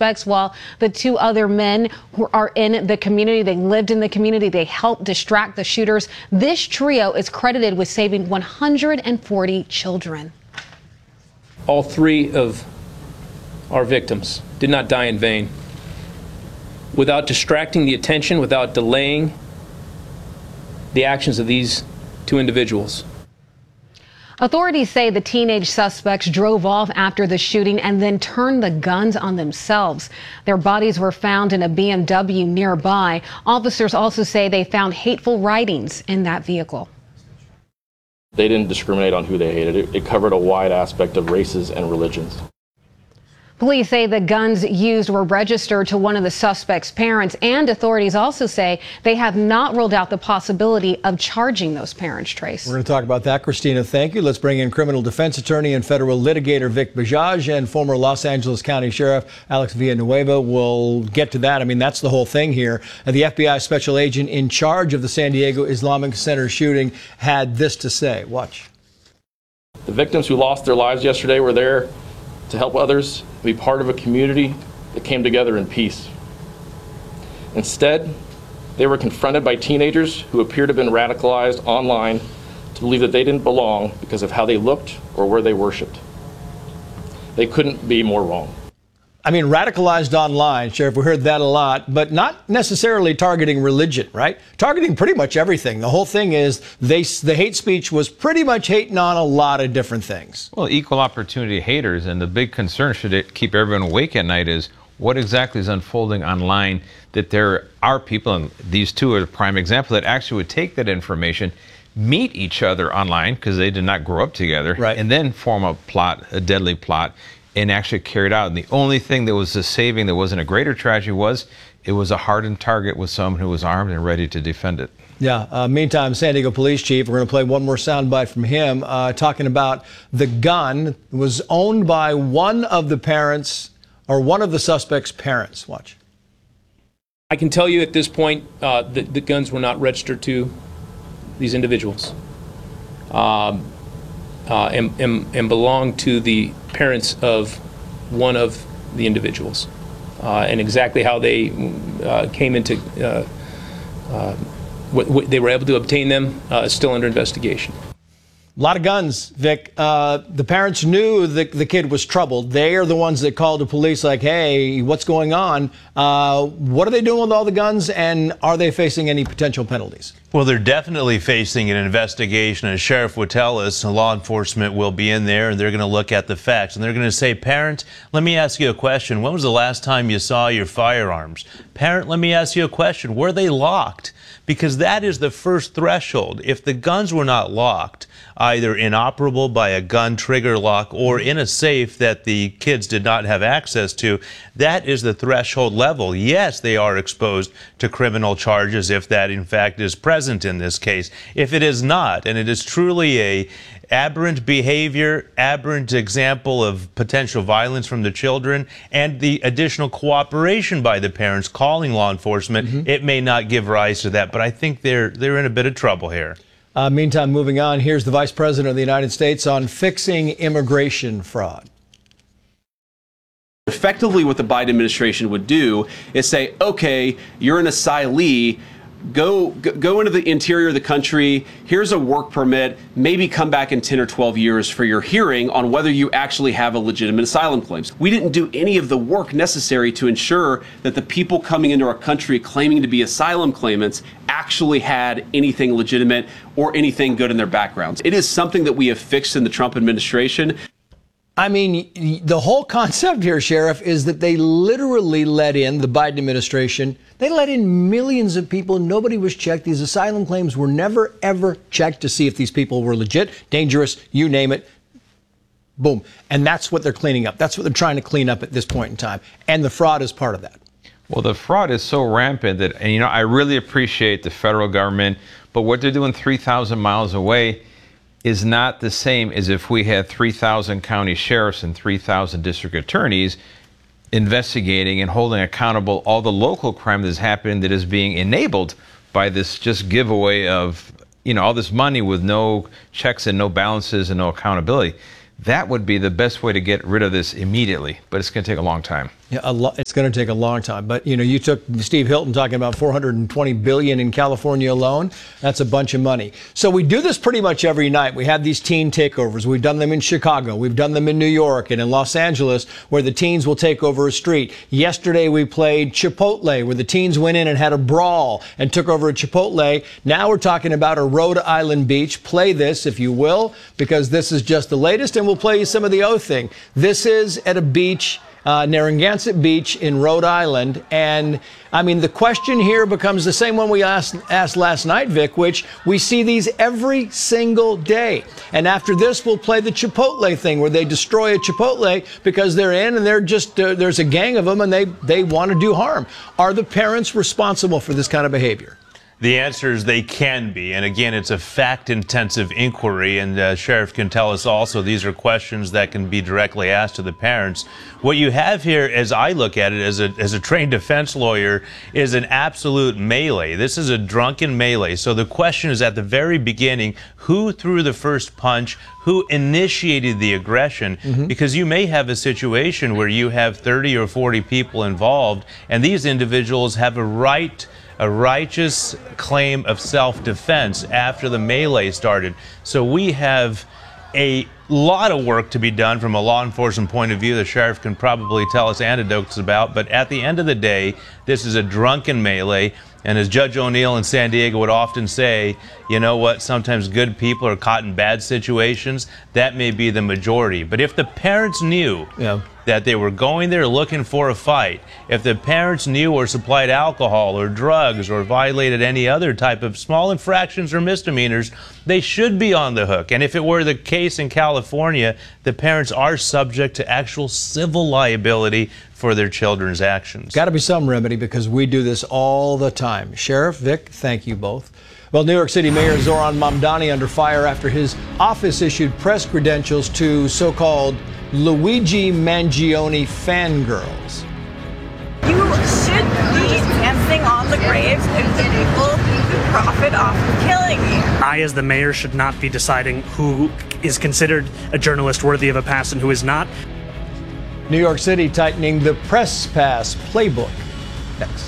suspects, while the two other men who are in the community, they lived in the community, they helped distract the shooters. This trio is credited with saving 140 children. All three of our victims did not die in vain. Without distracting the attention, without delaying the actions of these two individuals. Authorities say the teenage suspects drove off after the shooting and then turned the guns on themselves. Their bodies were found in a BMW nearby. Officers also say they found hateful writings in that vehicle. They didn't discriminate on who they hated. It covered a wide aspect of races and religions. Police say the guns used were registered to one of the suspects' parents, and authorities also say they have not ruled out the possibility of charging those parents, Trace. We're going to talk about that, Christina. Thank you. Let's bring in criminal defense attorney and federal litigator Vic Bajaj and former Los Angeles County Sheriff Alex Villanueva. We'll get to that. I mean, that's the whole thing here. The FBI special agent in charge of the San Diego Islamic Center shooting had this to say. Watch. The victims who lost their lives yesterday were there to help others, be part of a community that came together in peace. Instead, they were confronted by teenagers who appeared to have been radicalized online to believe that they didn't belong because of how they looked or where they worshiped. They couldn't be more wrong. I mean, radicalized online, Sheriff, we heard that a lot, but not necessarily targeting religion, right? Targeting pretty much everything. The whole thing is the hate speech was pretty much hating on a lot of different things. Well, equal opportunity haters, and the big concern should keep everyone awake at night is what exactly is unfolding online, that there are people, and these two are a prime example, that actually would take that information, meet each other online because they did not grow up together, right, and then form a plot, a deadly plot, and actually carried out. And the only thing that was the saving, that wasn't a greater tragedy, was it was a hardened target with someone who was armed and ready to defend it. Yeah. Meantime, San Diego Police Chief, we're going to play one more soundbite from him talking about the gun was owned by one of the parents or one of the suspect's parents. Watch. I can tell you at this point that the guns were not registered to these individuals and belong to the parents of one of the individuals. And exactly how they came into, they were able to obtain them is still under investigation. A lot of guns, Vic. The parents knew the kid was troubled. They are the ones that called the police like, hey, what's going on? What are they doing with all the guns, and are they facing any potential penalties? Well, they're definitely facing an investigation. As Sheriff would tell us, law enforcement will be in there, and they're going to look at the facts. And they're going to say, parent, let me ask you a question. When was the last time you saw your firearms? Parent, let me ask you a question. Were they locked? Because that is the first threshold. If the guns were not locked, either inoperable by a gun trigger lock or in a safe that the kids did not have access to, that is the threshold level. Yes, they are exposed to criminal charges if that in fact is present in this case. If it is not, and it is truly a aberrant behavior, aberrant example of potential violence from the children, and the additional cooperation by the parents calling law enforcement, it may not give rise to that. But I think they're in a bit of trouble here. Meantime, moving on, here's the Vice President of the United States on fixing immigration fraud. Effectively, what the Biden administration would do is say, okay, you're an asylee, go into the interior of the country, here's a work permit, maybe come back in 10 or 12 years for your hearing on whether you actually have a legitimate asylum claim. We didn't do any of the work necessary to ensure that the people coming into our country claiming to be asylum claimants actually had anything legitimate or anything good in their backgrounds. It is something that we have fixed in the Trump administration. I mean, the whole concept here, Sheriff, is that they literally let in, the Biden administration, they let in millions of people. Nobody was checked. These asylum claims were never, ever checked to see if these people were legit, dangerous, you name it. Boom. And that's what they're cleaning up. That's what they're trying to clean up at this point in time. And the fraud is part of that. Well, the fraud is so rampant that, and you know, I really appreciate the federal government, but what they're doing 3,000 miles away is not the same as if we had 3,000 county sheriffs and 3,000 district attorneys investigating and holding accountable all the local crime that is happening that is being enabled by this just giveaway of, you know, all this money with no checks and no balances and no accountability. That would be the best way to get rid of this immediately, but it's going to take a long time. It's going to take a long time. But, you took Steve Hilton talking about $420 billion in California alone. That's a bunch of money. So we do this pretty much every night. We have these teen takeovers. We've done them in Chicago. We've done them in New York and in Los Angeles, where the teens will take over a street. Yesterday, we played Chipotle, where the teens went in and had a brawl and took over a Chipotle. Now we're talking about a Rhode Island beach. Play this, if you will, because this is just the latest, and we'll play you some of the O thing. This is at a beach, Narragansett Beach in Rhode Island. And I mean, the question here becomes the same one we asked last night, Vic, which we see these every single day. And after this, we'll play the Chipotle thing, where they destroy a Chipotle because they're in and they're just, there's a gang of them and they want to do harm. Are the parents responsible for this kind of behavior? The answer is they can be. And again, it's a fact-intensive inquiry. And Sheriff can tell us also these are questions that can be directly asked to the parents. What you have here, as I look at it as a trained defense lawyer, is an absolute melee. This is a drunken melee. So the question is at the very beginning, who threw the first punch? Who initiated the aggression? Because you may have a situation where you have 30 or 40 people involved, and these individuals have a righteous claim of self-defense after the melee started. So we have a lot of work to be done from a law enforcement point of view. The sheriff can probably tell us anecdotes about, but at the end of the day, this is a drunken melee. And as Judge O'Neill in San Diego would often say, you know what, sometimes good people are caught in bad situations. That may be the majority. But if the parents knew that they were going there looking for a fight, if the parents knew or supplied alcohol or drugs or violated any other type of small infractions or misdemeanors, they should be on the hook. And if it were the case in California, the parents are subject to actual civil liability for their children's actions. Got to be some remedy, because we do this all the time. Sheriff, Vic, thank you both. Well, New York City Mayor Zoran Mamdani under fire after his office issued press credentials to so-called Luigi Mangione fangirls. You should be dancing on the graves of the people who profit off of killing you. I, as the mayor, should not be deciding who is considered a journalist worthy of a pass and who is not. New York City tightening the press pass playbook. Next.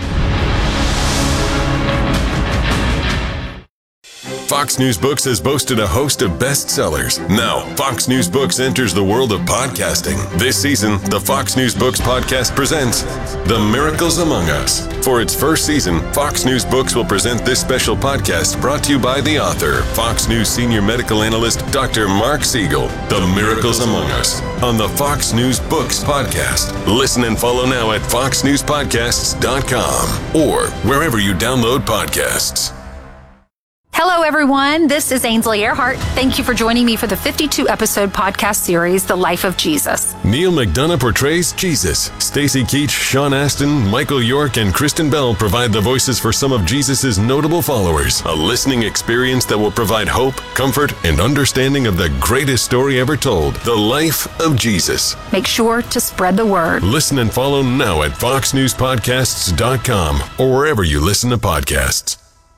Fox News Books has boasted a host of bestsellers. Now, Fox News Books enters the world of podcasting. This season, the Fox News Books podcast presents The Miracles Among Us. For its first season, Fox News Books will present this special podcast brought to you by the author, Fox News senior medical analyst, Dr. Mark Siegel. The Miracles Among Us on the Fox News Books podcast. Listen and follow now at foxnewspodcasts.com or wherever you download podcasts. Hello, everyone. This is Ainsley Earhart. Thank you for joining me for the 52-episode podcast series, The Life of Jesus. Neil McDonough portrays Jesus. Stacy Keach, Sean Astin, Michael York, and Kristen Bell provide the voices for some of Jesus' notable followers. A listening experience that will provide hope, comfort, and understanding of the greatest story ever told, the life of Jesus. Make sure to spread the word. Listen and follow now at foxnewspodcasts.com or wherever you listen to podcasts.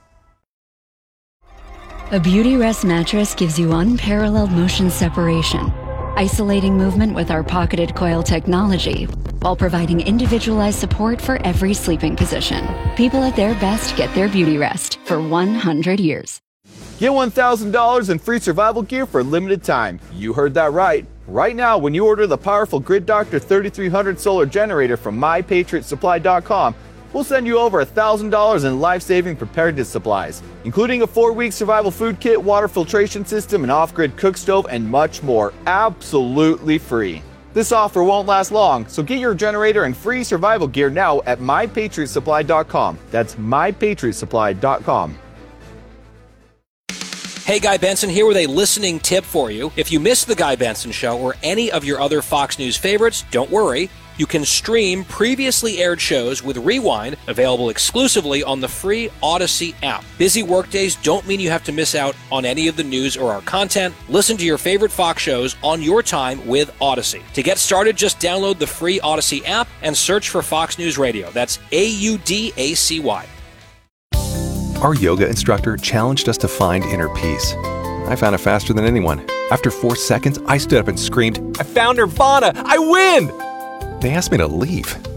A Beautyrest mattress gives you unparalleled motion separation, isolating movement with our pocketed coil technology, while providing individualized support for every sleeping position. People at their best get their Beautyrest for 100 years. Get $1,000 in free survival gear for a limited time. You heard that right. Right now, when you order the powerful Grid Doctor 3300 solar generator from MyPatriotSupply.com, we'll send you over $1,000 in life-saving preparedness supplies, including a 4-week survival food kit, water filtration system, an off-grid cook stove, and much more, absolutely free. This offer won't last long, so get your generator and free survival gear now at MyPatriotSupply.com. That's MyPatriotSupply.com. Hey, Guy Benson here with a listening tip for you. If you missed The Guy Benson Show or any of your other Fox News favorites, don't worry. You can stream previously aired shows with Rewind, available exclusively on the free Odyssey app. Busy workdays don't mean you have to miss out on any of the news or our content. Listen to your favorite Fox shows on your time with Odyssey. To get started, just download the free Odyssey app and search for Fox News Radio. That's AUDACY. Our yoga instructor challenged us to find inner peace. I found it faster than anyone. After 4 seconds, I stood up and screamed, "I found Nirvana! I win!" They asked me to leave.